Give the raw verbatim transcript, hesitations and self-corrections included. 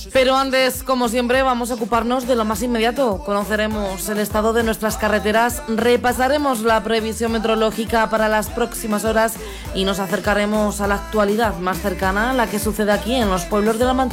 Pero antes, como siempre, vamos a ocuparnos de lo más inmediato. Conoceremos el estado de nuestras carreteras, repasaremos la previsión meteorológica para las próximas horas y nos acercaremos a la actualidad más cercana, la que sucede aquí en los pueblos de la Mancha.